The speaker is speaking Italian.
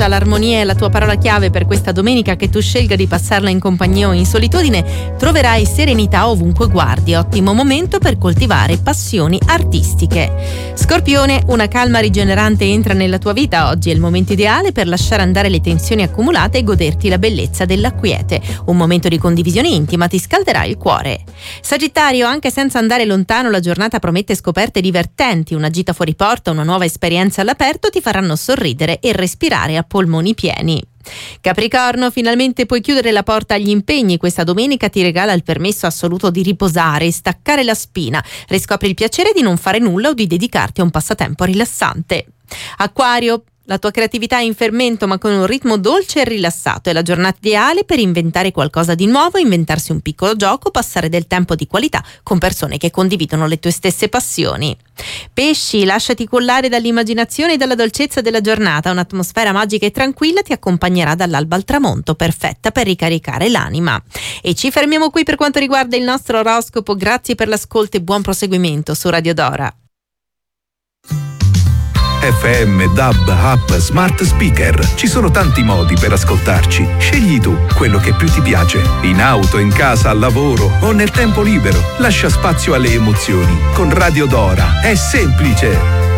porta, l'armonia è la tua parola chiave per questa domenica, che tu scelga di passarla in compagnia o in solitudine. Troverai serenità ovunque guardi, ottimo momento per coltivare passioni artistiche. Scorpione, una calma rigenerante entra nella tua vita. Oggi è il momento ideale per lasciare andare le tensioni accumulate e goderti la bellezza della quiete. Un momento di condivisione intima ti scalderà il cuore. Sagittario, anche senza andare lontano, la giornata promette scoperte divertenti. Una gita fuori porta, una nuova esperienza all'aperto ti faranno sorridere e respirare a polmoni pieni. Capricorno, finalmente puoi chiudere la porta agli impegni. Questa domenica ti regala il permesso assoluto di riposare e staccare la spina. Riscopri il piacere di non fare nulla o di dedicarti a un passatempo rilassante. Acquario, la tua creatività è in fermento, ma con un ritmo dolce e rilassato. È la giornata ideale per inventare qualcosa di nuovo, inventarsi un piccolo gioco, passare del tempo di qualità con persone che condividono le tue stesse passioni. Pesci, lasciati cullare dall'immaginazione e dalla dolcezza della giornata. Un'atmosfera magica e tranquilla ti accompagnerà dall'alba al tramonto, perfetta per ricaricare l'anima. E ci fermiamo qui per quanto riguarda il nostro oroscopo. Grazie per l'ascolto e buon proseguimento su Radio Dora. FM, DAB, app, smart speaker. Ci sono tanti modi per ascoltarci. Scegli tu quello che più ti piace. In auto, in casa, al lavoro o nel tempo libero. Lascia spazio alle emozioni. Con Radio Dora è semplice.